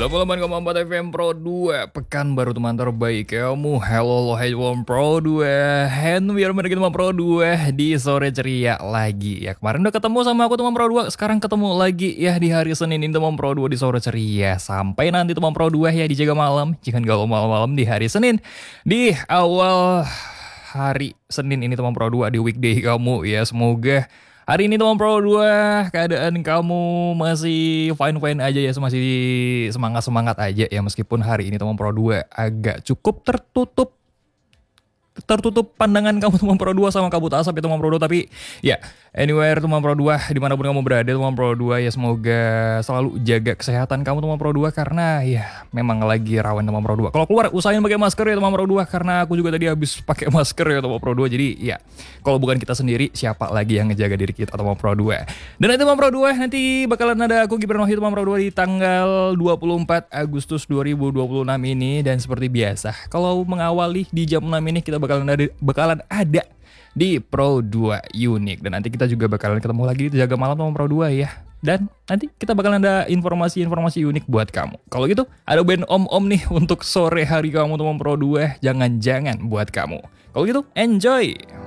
88,4 FM Pro 2 Pekan baru teman terbaik kamu. Hello lo hey one Pro 2 And we are teman Pro 2 di sore ceria lagi ya. Kemarin udah ketemu sama aku teman Pro 2, sekarang ketemu lagi ya di hari Senin ini teman Pro 2 di sore ceria. Sampai nanti teman Pro 2 ya dijaga malam. Jangan galau malam-malam di hari Senin. Di awal hari Senin ini teman Pro 2 di weekday kamu ya. Semoga hari ini teman Pro 2 keadaan kamu masih fine-fine aja ya, masih semangat-semangat aja ya, meskipun hari ini teman Pro 2 agak cukup tertutup pandangan kamu teman Pro 2 sama kabut asap ya teman Pro 2, tapi ya anywhere teman Pro 2 dimanapun kamu berada teman Pro 2 ya, semoga selalu jaga kesehatan kamu teman Pro 2 karena ya memang lagi rawan teman Pro 2. Kalau keluar usahain pakai masker ya teman Pro 2 karena aku juga tadi habis pakai masker ya teman Pro 2, jadi ya kalau bukan kita sendiri siapa lagi yang ngejaga diri kita teman Pro 2. Dan nanti teman Pro 2 nanti bakalan ada aku Gibran Wahid teman Pro 2 di tanggal 24 Agustus 2026 ini, dan seperti biasa kalau mengawali di jam 6 ini kita bakalan ada di Pro 2 Unik, dan nanti kita juga bakalan ketemu lagi di Jaga Malam sama Pro 2 ya. Dan nanti kita bakalan ada informasi-informasi unik buat kamu. Kalau gitu ada band om-om nih untuk sore hari kamu teman Pro 2, jangan-jangan buat kamu. Kalau gitu enjoy.